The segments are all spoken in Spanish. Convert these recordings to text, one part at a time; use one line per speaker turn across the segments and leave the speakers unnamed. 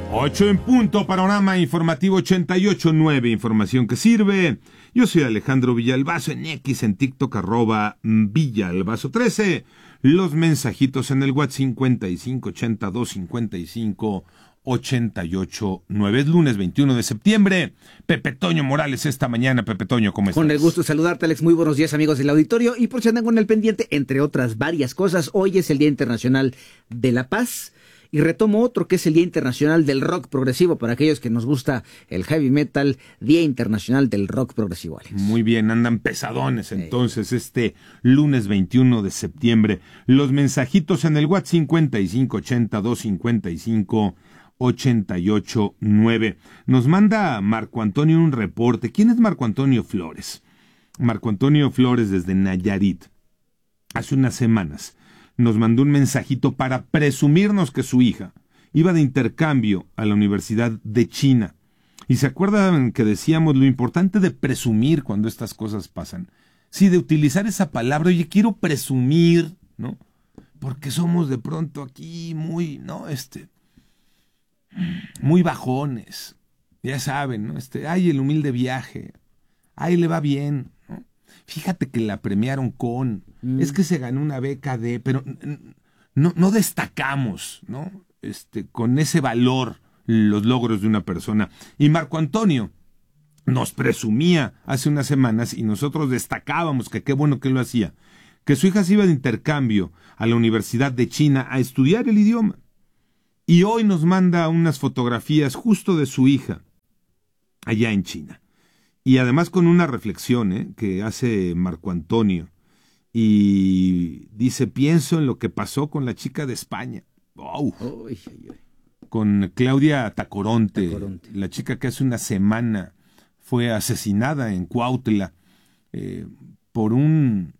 8 en punto, panorama informativo 88.9, información que sirve. Yo soy Alejandro Villalbazo, en X, en TikTok, @Villalbazo13. Los mensajitos en el WhatsApp 5582558889. Es lunes 21 de septiembre. Pepe Toño Morales esta mañana. Pepe Toño, ¿cómo estás?
Con el gusto de saludarte, Alex. Muy buenos días, amigos del auditorio. Y por si andan con el pendiente, entre otras varias cosas, hoy es el Día Internacional de la Paz. Y retomo otro, que es el Día Internacional del Rock Progresivo. Para aquellos que nos gusta el heavy metal, Día Internacional del Rock Progresivo, Alex.
Muy bien, andan pesadones entonces este lunes 21 de septiembre. Los mensajitos en el WhatsApp 5582558889. Nos manda Marco Antonio un reporte. ¿Quién es Marco Antonio Flores? Marco Antonio Flores desde Nayarit. Hace unas semanas nos mandó un mensajito para presumirnos que su hija iba de intercambio a la Universidad de China. Y se acuerdan que decíamos lo importante de presumir cuando estas cosas pasan. Sí, de utilizar esa palabra, oye, quiero presumir, ¿no? Porque somos de pronto aquí muy bajones. Ya saben, ¿no? Ay, el humilde viaje. Ay, le va bien, ¿no? Fíjate que la premiaron con, es que se ganó una beca de, pero no destacamos, ¿no? Con ese valor los logros de una persona. Y Marco Antonio nos presumía hace unas semanas y nosotros destacábamos que qué bueno que lo hacía, que su hija se iba de intercambio a la Universidad de China a estudiar el idioma. Y hoy nos manda unas fotografías justo de su hija allá en China. Y además con una reflexión que hace Marco Antonio. Y dice, pienso en lo que pasó con la chica de España. ¡Wow! Con Claudia Tacoronte, la chica que hace una semana fue asesinada en Cuautla por un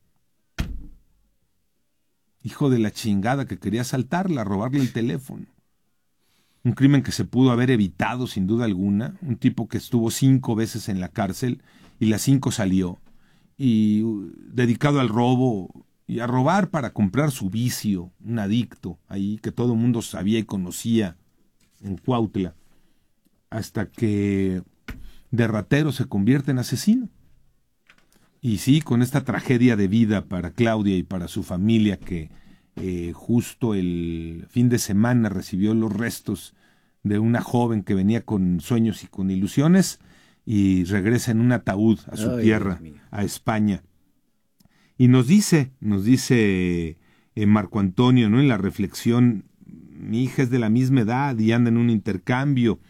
hijo de la chingada que quería asaltarla, robarle el teléfono. Un crimen que se pudo haber evitado sin duda alguna. Un tipo que estuvo 5 veces en la cárcel y las 5 salió. Y dedicado al robo y a robar para comprar su vicio. Un adicto ahí que todo el mundo sabía y conocía en Cuautla. Hasta que de ratero se convierte en asesino. Y sí, con esta tragedia de vida para Claudia y para su familia que justo el fin de semana recibió los restos de una joven que venía con sueños y con ilusiones y regresa en un ataúd a su tierra, a España. Y nos dice Marco Antonio, ¿no? En la reflexión, mi hija es de la misma edad y anda en un intercambio,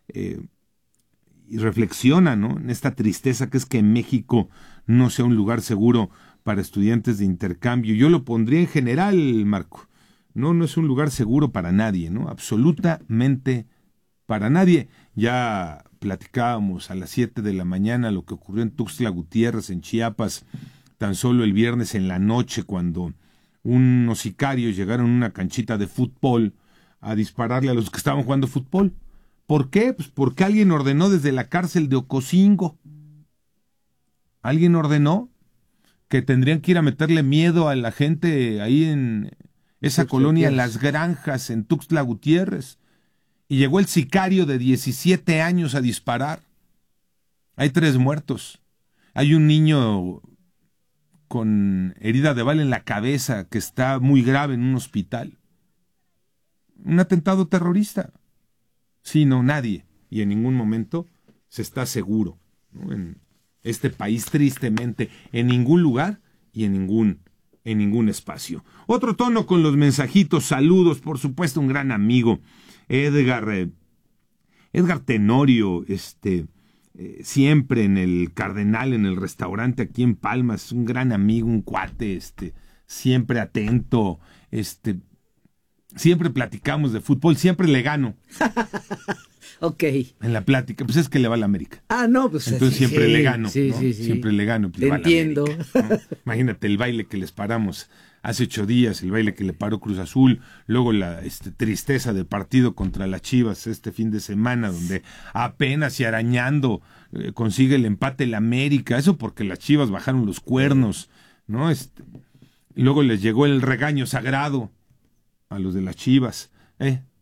y reflexiona, ¿no? En esta tristeza que es que México no sea un lugar seguro para estudiantes de intercambio. Yo lo pondría en general, Marco. No es un lugar seguro para nadie, ¿no? Absolutamente para nadie. Ya platicábamos a las 7 de la mañana lo que ocurrió en Tuxtla Gutiérrez, en Chiapas, tan solo el viernes en la noche, cuando unos sicarios llegaron a una canchita de fútbol a dispararle a los que estaban jugando fútbol. ¿Por qué? Pues porque alguien ordenó desde la cárcel de Ocosingo. Alguien ordenó que tendrían que ir a meterle miedo a la gente ahí en esa colonia, Las Granjas, en Tuxtla Gutiérrez. Y llegó el sicario de 17 años a disparar. Hay 3 muertos. Hay un niño con herida de bala en la cabeza que está muy grave en un hospital. Un atentado terrorista. Sí, no, nadie. Y en ningún momento se está seguro, ¿no? En este país, tristemente, en ningún lugar y en ningún espacio. Otro tono con los mensajitos, saludos, por supuesto, un gran amigo, Edgar Tenorio, siempre en el Cardenal, en el restaurante aquí en Palmas, un gran amigo, un cuate, siempre atento, siempre platicamos de fútbol, siempre le gano.
Ok.
En la plática, pues es que le va a la América.
No, pues
entonces siempre le gano,
sí,
¿no?
sí.
Siempre le gano. Pues
te entiendo.
América, ¿no? Imagínate el baile que les paramos hace 8 días, el baile que le paró Cruz Azul, luego la tristeza del partido contra las Chivas este fin de semana, donde apenas y arañando consigue el empate el América, eso porque las Chivas bajaron los cuernos, ¿no? Luego les llegó el regaño sagrado a los de las Chivas,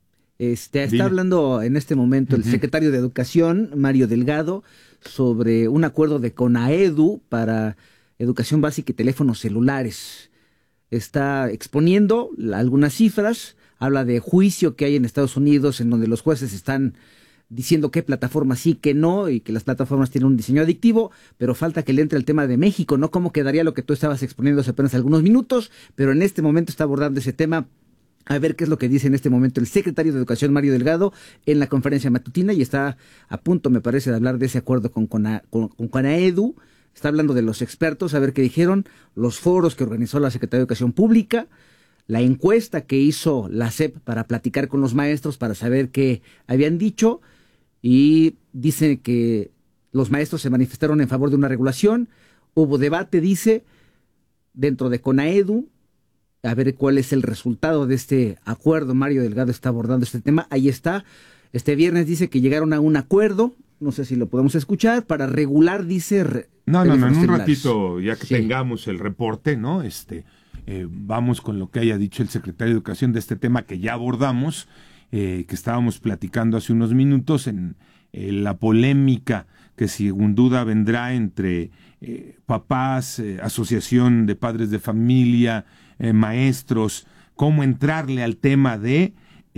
Está
Dime.
hablando en este momento el secretario de Educación, Mario Delgado, sobre un acuerdo de CONAEDU para educación básica y teléfonos celulares. Está exponiendo algunas cifras, habla de juicio que hay en Estados Unidos en donde los jueces están diciendo qué plataformas sí, que no, y que las plataformas tienen un diseño adictivo, pero falta que le entre el tema de México, ¿no? ¿Cómo quedaría lo que tú estabas exponiendo hace apenas algunos minutos? Pero en este momento está abordando ese tema. A ver qué es lo que dice en este momento el secretario de Educación, Mario Delgado, en la conferencia matutina, y está a punto, me parece, de hablar de ese acuerdo con CONAEDU. Está hablando de los expertos, a ver qué dijeron, los foros que organizó la Secretaría de Educación Pública, la encuesta que hizo la SEP para platicar con los maestros, para saber qué habían dicho, y dice que los maestros se manifestaron en favor de una regulación. Hubo debate, dice, dentro de CONAEDU, a ver cuál es el resultado de este acuerdo. Mario Delgado está abordando este tema. Ahí está. Este viernes dice que llegaron a un acuerdo, no sé si lo podemos escuchar, para regular, dice...
No, en un
celulares.
ratito, ya que
Sí.
tengamos el reporte, ¿no? Vamos con lo que haya dicho el secretario de Educación de este tema que ya abordamos, que estábamos platicando hace unos minutos en la polémica que sin duda vendrá entre papás, asociación de padres de familia, maestros, cómo entrarle al tema de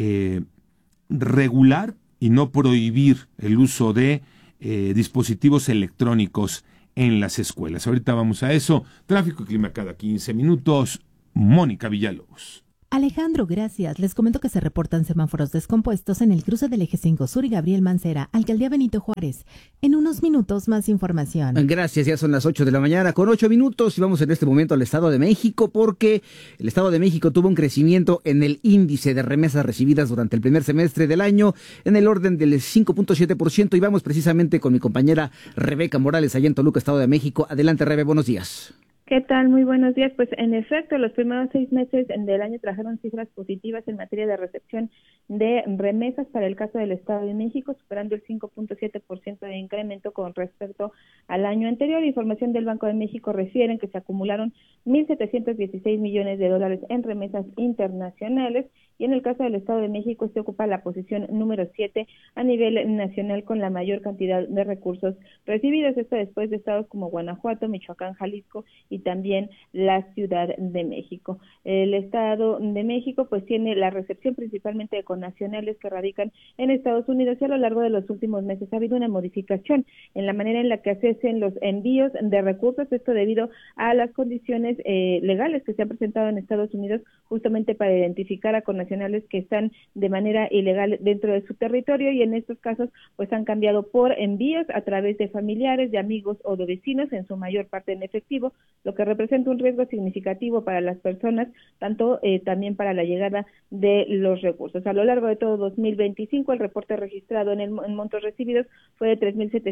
regular y no prohibir el uso de dispositivos electrónicos en las escuelas. Ahorita vamos a eso. Tráfico y clima cada 15 minutos. Mónica Villalobos.
Alejandro, gracias. Les comento que se reportan semáforos descompuestos en el cruce del Eje 5 Sur y Gabriel Mancera, Alcaldía Benito Juárez. En unos minutos más información.
Gracias, ya son las 8 de la mañana con 8 minutos y vamos en este momento al Estado de México porque el Estado de México tuvo un crecimiento en el índice de remesas recibidas durante el primer semestre del año en el orden del 5.7% y vamos precisamente con mi compañera Rebeca Morales allá en Toluca, Estado de México. Adelante, Rebe, buenos días.
¿Qué tal? Muy buenos días. Pues en efecto, los primeros 6 meses del año trajeron cifras positivas en materia de recepción de remesas para el caso del Estado de México, superando el 5.7% de incremento con respecto al año anterior. Información del Banco de México refiere que se acumularon 1.716 millones de dólares en remesas internacionales y en el caso del Estado de México este ocupa la posición número 7 a nivel nacional con la mayor cantidad de recursos recibidos, esto después de estados como Guanajuato, Michoacán, Jalisco y también la Ciudad de México. El Estado de México pues tiene la recepción principalmente de connacionales que radican en Estados Unidos y a lo largo de los últimos meses ha habido una modificación en la manera en la que se hacen los envíos de recursos, esto debido a las condiciones legales que se han presentado en Estados Unidos justamente para identificar a connacionales que están de manera ilegal dentro de su territorio y en estos casos pues han cambiado por envíos a través de familiares, de amigos o de vecinos, en su mayor parte en efectivo, lo que representa un riesgo significativo para las personas, tanto también para la llegada de los recursos. A lo largo de todo 2025, el reporte registrado en montos recibidos fue de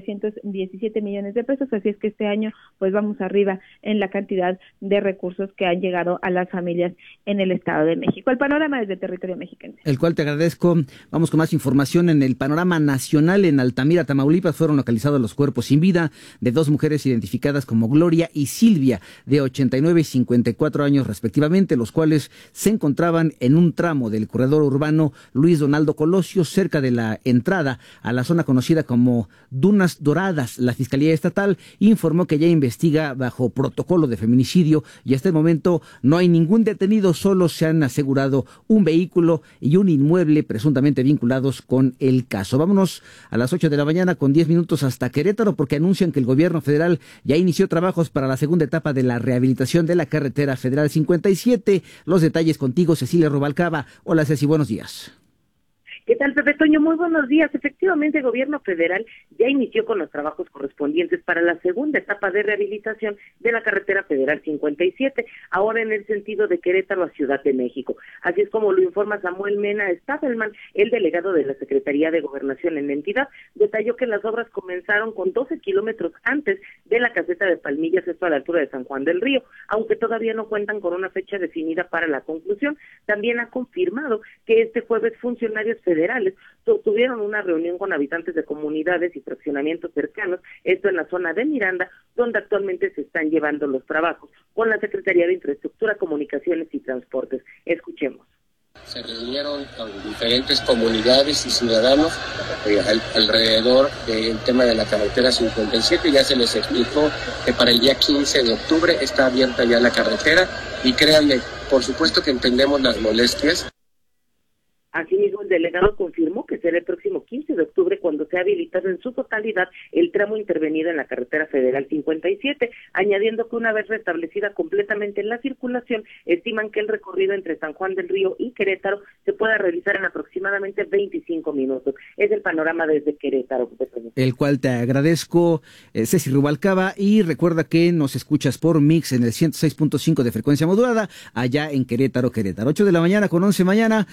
3.717 millones de pesos, así es que este año pues vamos arriba en la cantidad de recursos que han llegado a las familias en el Estado de México. El panorama desde el territorio mexicano.
El cual te agradezco. Vamos con más información en el panorama nacional. En Altamira, Tamaulipas, fueron localizados los cuerpos sin vida de 2 mujeres identificadas como Gloria y Silvia, de 89 y 54 años respectivamente, los cuales se encontraban en un tramo del corredor urbano Luis Donaldo Colosio, cerca de la entrada a la zona conocida como Dunas Doradas. La Fiscalía Estatal informó que ya investiga bajo protocolo de feminicidio y hasta el momento no hay ningún detenido, solo se han asegurado un vehículo y un inmueble presuntamente vinculados con el caso. Vámonos a las 8 de la mañana con 10 minutos hasta Querétaro porque anuncian que el gobierno federal ya inició trabajos para la segunda etapa de la rehabilitación de la carretera federal 57. Los detalles contigo, Cecilia Rubalcaba. Hola, Ceci, buenos días.
¿Qué tal, Pepe Toño? Muy buenos días. Efectivamente, el gobierno federal ya inició con los trabajos correspondientes para la segunda etapa de rehabilitación de la carretera federal 57, ahora en el sentido de Querétaro a Ciudad de México. Así es como lo informa Samuel Mena Stadelman, el delegado de la Secretaría de Gobernación en la entidad. Detalló que las obras comenzaron con 12 kilómetros antes de la caseta de Palmillas, esto a la altura de San Juan del Río, aunque todavía no cuentan con una fecha definida para la conclusión. También ha confirmado que este jueves funcionarios federales tuvieron una reunión con habitantes de comunidades y fraccionamientos cercanos, esto en la zona de Miranda, donde actualmente se están llevando los trabajos con la Secretaría de Infraestructura, Comunicaciones y Transportes. Escuchemos.
Se reunieron con diferentes comunidades y ciudadanos alrededor del tema de la carretera 57. Ya se les explicó que para el día 15 de octubre está abierta ya la carretera y créanme, por supuesto que entendemos las molestias.
Asimismo, el delegado confirmó que será el próximo 15 de octubre cuando sea habilitado en su totalidad el tramo intervenido en la carretera federal 57, añadiendo que una vez restablecida completamente la circulación, estiman que el recorrido entre San Juan del Río y Querétaro se pueda realizar en aproximadamente 25 minutos. Es el panorama desde Querétaro.
El cual te agradezco, Ceci Rubalcaba, y recuerda que nos escuchas por Mix en el 106.5 de frecuencia modulada, allá en Querétaro. 8 de la mañana con 11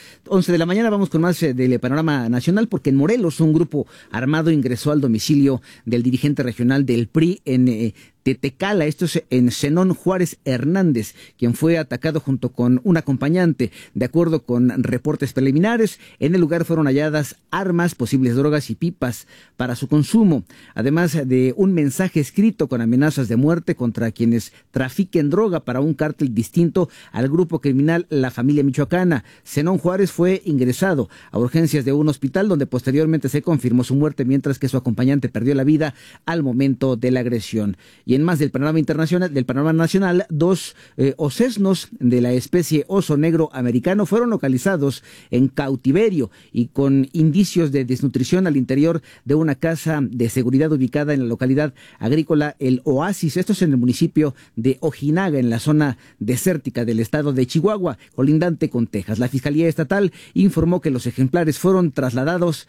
de la mañana vamos con más del panorama nacional, porque en Morelos un grupo armado ingresó al domicilio del dirigente regional del PRI en Tetecala, esto es en Zenón Juárez Hernández, quien fue atacado junto con un acompañante. De acuerdo con reportes preliminares, en el lugar fueron halladas armas, posibles drogas y pipas para su consumo, además de un mensaje escrito con amenazas de muerte contra quienes trafiquen droga para un cártel distinto al grupo criminal La Familia Michoacana. Zenón Juárez fue ingresado a urgencias de un hospital donde posteriormente se confirmó su muerte, mientras que su acompañante perdió la vida al momento de la agresión. Y en más del panorama nacional, dos osesnos de la especie oso negro americano fueron localizados en cautiverio y con indicios de desnutrición al interior de una casa de seguridad ubicada en la localidad agrícola El Oasis. Esto es en el municipio de Ojinaga, en la zona desértica del estado de Chihuahua, colindante con Texas. La Fiscalía Estatal informó que los ejemplares fueron trasladados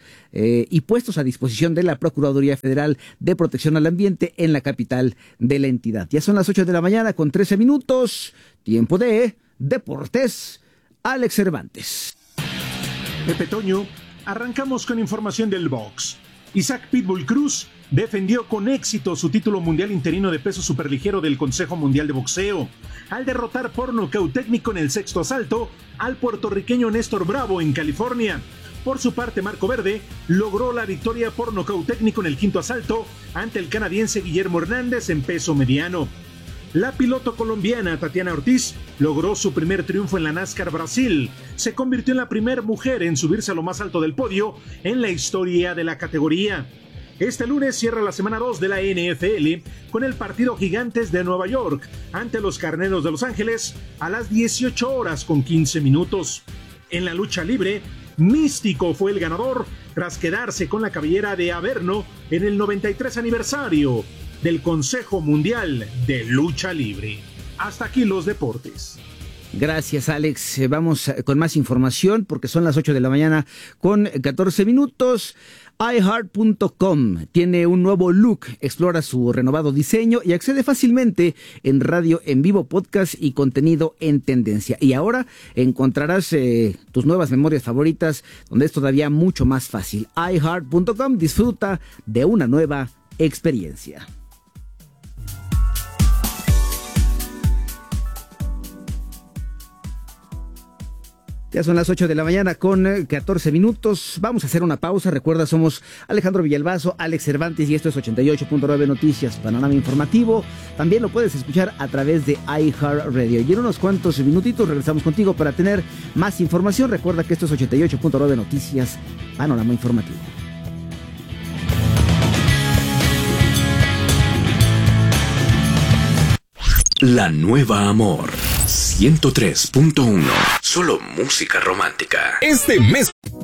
y puestos a disposición de la Procuraduría Federal de Protección al Ambiente en la capital de la entidad. Ya son las 8 de la mañana con 13 minutos, tiempo de Deportes. Alex Cervantes.
Pepe Toño, arrancamos con información del box. Isaac Pitbull Cruz defendió con éxito su título mundial interino de peso superligero del Consejo Mundial de Boxeo, al derrotar por nocaut técnico en el sexto asalto al puertorriqueño Néstor Bravo en California. Por su parte, Marco Verde logró la victoria por nocaut técnico en el quinto asalto ante el canadiense Guillermo Hernández en peso mediano. La piloto colombiana Tatiana Ortiz logró su primer triunfo en la NASCAR Brasil. Se convirtió en la primera mujer en subirse a lo más alto del podio en la historia de la categoría. Este lunes cierra la semana 2 de la NFL con el partido Gigantes de Nueva York ante los Carneros de Los Ángeles a las 18:15. En la lucha libre, Místico fue el ganador tras quedarse con la cabellera de Averno en el 93 aniversario del Consejo Mundial de Lucha Libre. Hasta aquí los deportes.
Gracias, Alex. Vamos con más información porque son las 8 de la mañana con 14 minutos. iHeart.com tiene un nuevo look, explora su renovado diseño y accede fácilmente en radio en vivo, podcast y contenido en tendencia. Y ahora encontrarás tus nuevas memorias favoritas, donde es todavía mucho más fácil. iHeart.com, disfruta de una nueva experiencia. Ya son las 8 de la mañana con 14 minutos. Vamos a hacer una pausa. Recuerda, somos Alejandro Villalbazo, Alex Cervantes y esto es 88.9 Noticias, panorama informativo. También lo puedes escuchar a través de iHeartRadio. Y en unos cuantos minutitos regresamos contigo para tener más información. Recuerda que esto es 88.9 Noticias, panorama informativo.
La Nueva Amor 103.1. Solo música romántica.
Este mes